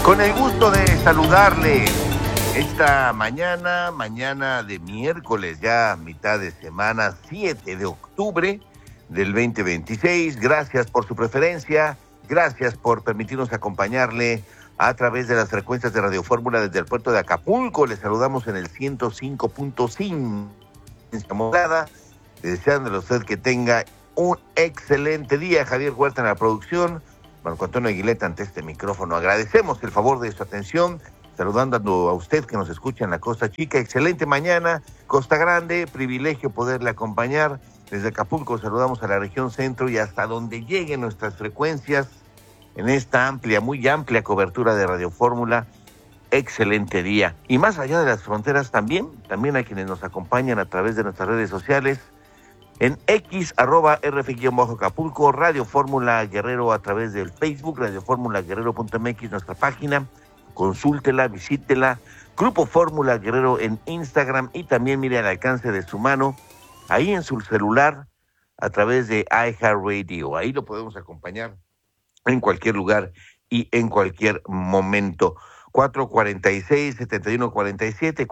Con el gusto de saludarle esta mañana de miércoles, ya mitad de semana, 7 de octubre del 2026. Gracias por su preferencia, gracias por permitirnos acompañarle a través de las frecuencias de Radio Fórmula desde el puerto de Acapulco. Les saludamos en el 105.5 modulada, deseándole a usted que tenga un excelente día. Javier Huerta en la producción, Marco Antonio Aguileta ante este micrófono. Agradecemos el favor de su atención, saludando a usted que nos escucha en la Costa Chica. Excelente mañana, Costa Grande, privilegio poderle acompañar. Desde Acapulco saludamos a la región centro y hasta donde lleguen nuestras frecuencias en esta muy amplia cobertura de Radio Fórmula. Excelente día. Y más allá de las fronteras también a quienes nos acompañan a través de nuestras redes sociales, en X, @RF-Acapulco, Radio Fórmula Guerrero a través del Facebook, radioformulaguerrero.mx, nuestra página, consúltela, visítela, Grupo Fórmula Guerrero en Instagram y también mire al alcance de su mano, ahí en su celular, a través de iHeartRadio. Ahí lo podemos acompañar en cualquier lugar y en cualquier momento. 446-7147,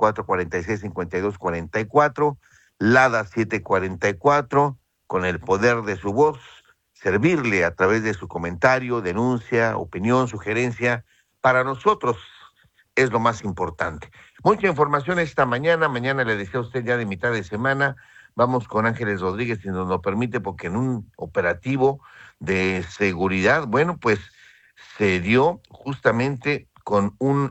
446-5244, Lada 744, con el poder de su voz, servirle a través de su comentario, denuncia, opinión, sugerencia. Para nosotros es lo más importante. Mucha información esta mañana le decía a usted ya de mitad de semana. Vamos con Ángeles Rodríguez, si nos lo permite, porque en un operativo de seguridad, pues se dio justamente con con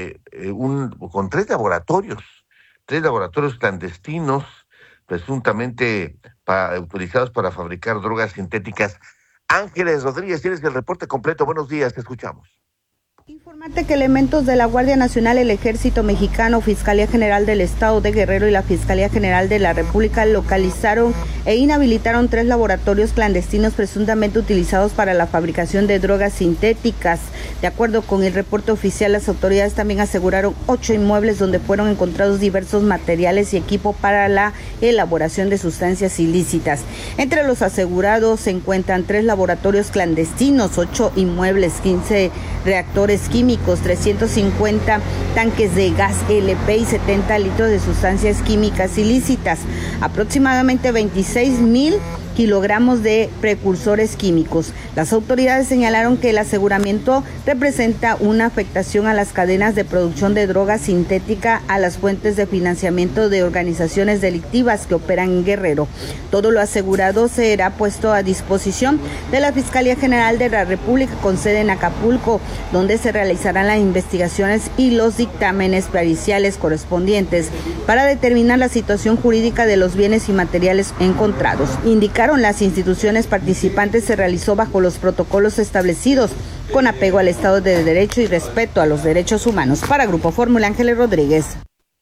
tres laboratorios clandestinos, presuntamente utilizados para fabricar drogas sintéticas. Ángeles Rodríguez, tienes el reporte completo. Buenos días, te escuchamos. Informarte que elementos de la Guardia Nacional, el Ejército Mexicano, Fiscalía General del Estado de Guerrero y la Fiscalía General de la República localizaron e inhabilitaron 3 laboratorios clandestinos presuntamente utilizados para la fabricación de drogas sintéticas. De acuerdo con el reporte oficial, las autoridades también aseguraron 8 inmuebles donde fueron encontrados diversos materiales y equipo para la elaboración de sustancias ilícitas. Entre los asegurados se encuentran 3 laboratorios clandestinos, 8 inmuebles, 15 reactores químicos, 350 tanques de gas LP y 70 litros de sustancias químicas ilícitas, aproximadamente 26,000 kilogramos de precursores químicos. Las autoridades señalaron que el aseguramiento representa una afectación a las cadenas de producción de droga sintética, a las fuentes de financiamiento de organizaciones delictivas que operan en Guerrero. Todo lo asegurado será puesto a disposición de la Fiscalía General de la República con sede en Acapulco, donde se realizarán las investigaciones y los dictámenes periciales correspondientes para determinar la situación jurídica de los bienes y materiales encontrados. Indicaron las instituciones participantes se realizó bajo los protocolos establecidos con apego al Estado de Derecho y respeto a los derechos humanos. Para Grupo Fórmula, Ángeles Rodríguez.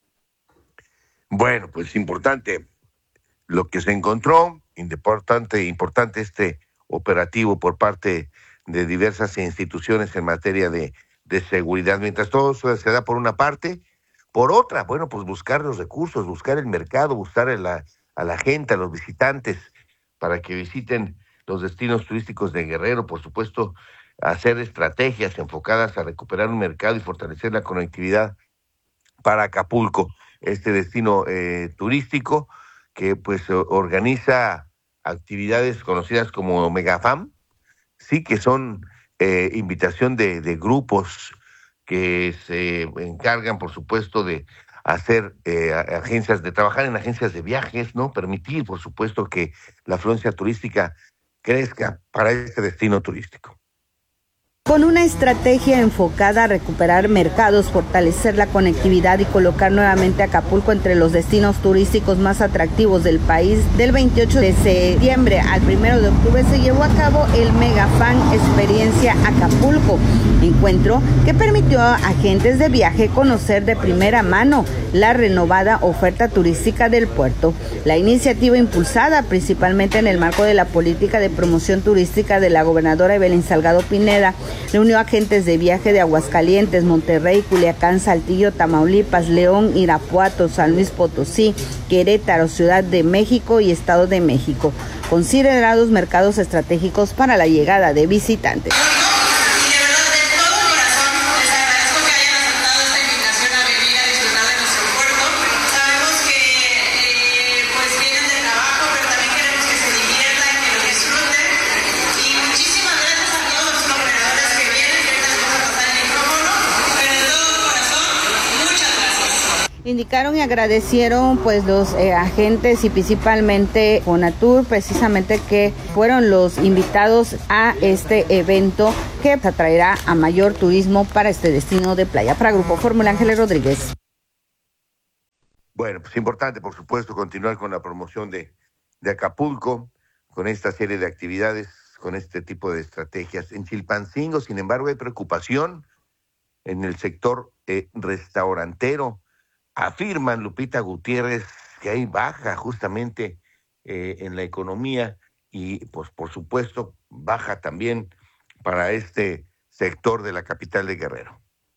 Bueno, pues importante lo que se encontró, importante este operativo por parte de diversas instituciones en materia de seguridad. Mientras todo eso se da por una parte, por otra, pues buscar los recursos, buscar el mercado, buscar a la gente, a los visitantes, para que visiten los destinos turísticos de Guerrero, por supuesto, hacer estrategias enfocadas a recuperar un mercado y fortalecer la conectividad para Acapulco, este destino turístico que pues organiza actividades conocidas como Megafam, sí, que son invitación de grupos que se encargan, por supuesto, de hacer trabajar en agencias de viajes, ¿no? Permitir, por supuesto, que la afluencia turística crezca para este destino turístico. Con una estrategia enfocada a recuperar mercados, fortalecer la conectividad y colocar nuevamente a Acapulco entre los destinos turísticos más atractivos del país, del 28 de septiembre al 1 de octubre se llevó a cabo el Megafan Experiencia Acapulco, encuentro que permitió a agentes de viaje conocer de primera mano la renovada oferta turística del puerto. La iniciativa, impulsada principalmente en el marco de la política de promoción turística de la gobernadora Evelyn Salgado Pineda, reunió agentes de viaje de Aguascalientes, Monterrey, Culiacán, Saltillo, Tamaulipas, León, Irapuato, San Luis Potosí, Querétaro, Ciudad de México y Estado de México, considerados mercados estratégicos para la llegada de visitantes. Y de verdad, de todo corazón, les agradezco Indicaron y agradecieron pues los agentes y principalmente Fonatur, precisamente que fueron los invitados a este evento que atraerá a mayor turismo para este destino de playa. Para Grupo Fórmula, Ángeles Rodríguez. Bueno, pues importante, por supuesto, continuar con la promoción de Acapulco, con esta serie de actividades, con este tipo de estrategias. En Chilpancingo, sin embargo, hay preocupación en el sector restaurantero. Afirman, Lupita Gutiérrez, que hay baja justamente en la economía y, pues, por supuesto, baja también para este sector de la capital de Guerrero.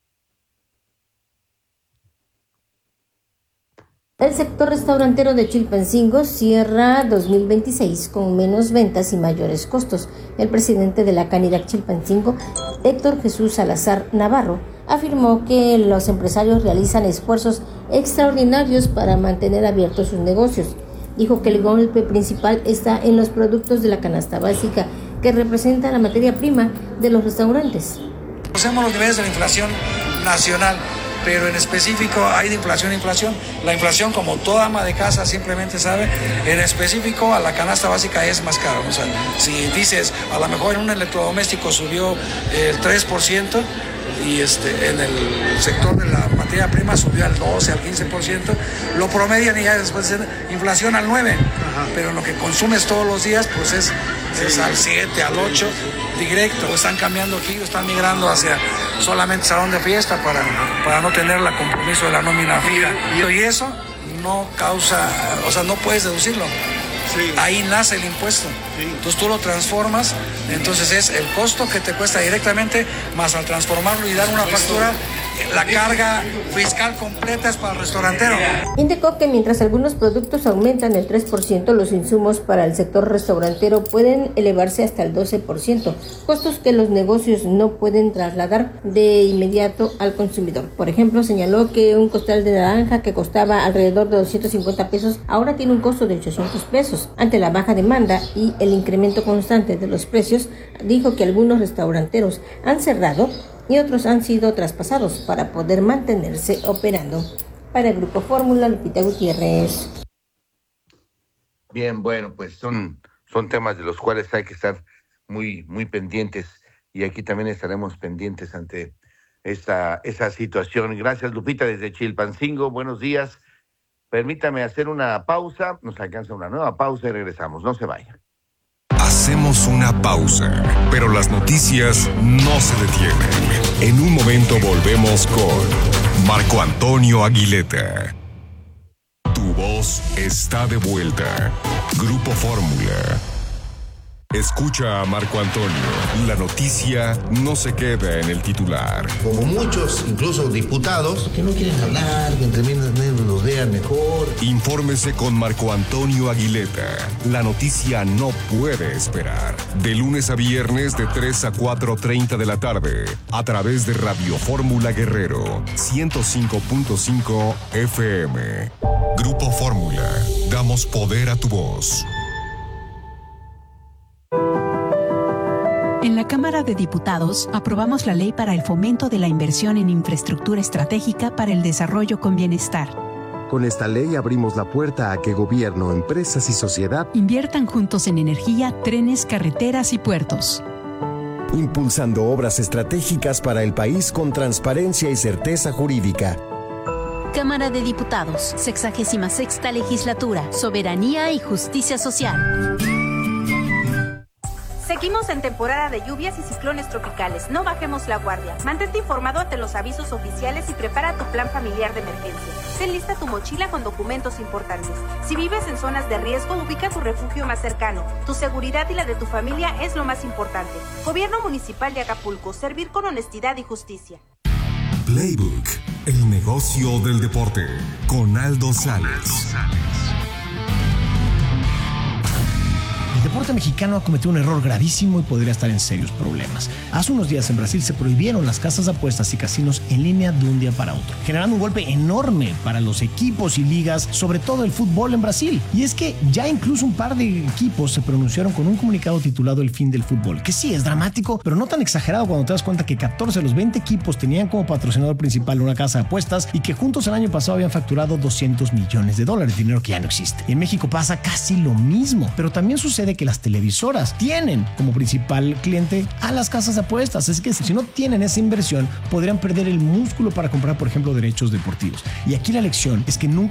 El sector restaurantero de Chilpancingo cierra 2026 con menos ventas y mayores costos. El presidente de la Canirac Chilpancingo, Héctor Jesús Salazar Navarro, afirmó que los empresarios realizan esfuerzos extraordinarios para mantener abiertos sus negocios. Dijo que el golpe principal está en los productos de la canasta básica, que representa la materia prima de los restaurantes. Conocemos los niveles de la inflación nacional, pero en específico hay de inflación a inflación. La inflación, como toda ama de casa simplemente sabe, en específico a la canasta básica es más caro. O sea, si dices, a lo mejor en un electrodoméstico subió el 3%, y en el sector de la materia prima subió al 12, al 15%, lo promedian y ya después de inflación al 9%, pero lo que consumes todos los días pues es al 7, al 8, directo. Están cambiando aquí, están migrando hacia solamente salón de fiesta para no tener el compromiso de la nómina fija. Y eso no causa, o sea, no puedes deducirlo. Sí. Ahí nace el impuesto. Sí. Entonces tú lo transformas, entonces es el costo que te cuesta directamente, más al transformarlo y dar una factura, la carga fiscal completa es para el restaurantero. Indicó que mientras algunos productos aumentan el 3%, los insumos para el sector restaurantero pueden elevarse hasta el 12%, costos que los negocios no pueden trasladar de inmediato al consumidor. Por ejemplo, señaló que un costal de naranja que costaba alrededor de 250 pesos, ahora tiene un costo de 800 pesos. Ante la baja demanda y el incremento constante de los precios, dijo que algunos restauranteros han cerrado y otros han sido traspasados para poder mantenerse operando. Para el Grupo Fórmula, Lupita Gutiérrez. Bien, bueno, pues son temas de los cuales hay que estar muy, muy pendientes, y aquí también estaremos pendientes ante esa situación. Gracias, Lupita, desde Chilpancingo. Buenos días. Permítame hacer una pausa, nos alcanza una nueva pausa y regresamos, no se vayan. Hacemos una pausa, pero las noticias no se detienen. En un momento volvemos con Marco Antonio Aguileta. Tu voz está de vuelta. Grupo Fórmula. Escucha a Marco Antonio. La noticia no se queda en el titular. Como muchos, incluso diputados, que no quieren hablar, que entre menos los vean mejor. Infórmese con Marco Antonio Aguileta. La noticia no puede esperar. De lunes a viernes de 3 a 4:30 de la tarde. A través de Radio Fórmula Guerrero. 105.5 FM. Grupo Fórmula. Damos poder a tu voz. En la Cámara de Diputados aprobamos la ley para el fomento de la inversión en infraestructura estratégica para el desarrollo con bienestar. Con esta ley abrimos la puerta a que gobierno, empresas y sociedad inviertan juntos en energía, trenes, carreteras y puertos. Impulsando obras estratégicas para el país con transparencia y certeza jurídica. Cámara de Diputados, 66ª Legislatura, Soberanía y Justicia Social. Seguimos en temporada de lluvias y ciclones tropicales. No bajemos la guardia. Mantente informado ante los avisos oficiales y prepara tu plan familiar de emergencia. Ten lista tu mochila con documentos importantes. Si vives en zonas de riesgo, ubica tu refugio más cercano. Tu seguridad y la de tu familia es lo más importante. Gobierno Municipal de Acapulco. Servir con honestidad y justicia. Playbook, el negocio del deporte, con Aldo Sales. deporte mexicano ha cometido un error gravísimo y podría estar en serios problemas. Hace unos días en Brasil se prohibieron las casas de apuestas y casinos en línea de un día para otro, generando un golpe enorme para los equipos y ligas, sobre todo el fútbol en Brasil. Y es que ya incluso un par de equipos se pronunciaron con un comunicado titulado El fin del fútbol, que sí es dramático, pero no tan exagerado cuando te das cuenta que 14 de los 20 equipos tenían como patrocinador principal una casa de apuestas y que juntos el año pasado habían facturado $200 millones, dinero que ya no existe. En México pasa casi lo mismo, pero también sucede que las televisoras tienen como principal cliente a las casas de apuestas, es que si no tienen esa inversión podrían perder el músculo para comprar, por ejemplo, derechos deportivos. Y aquí la lección es que nunca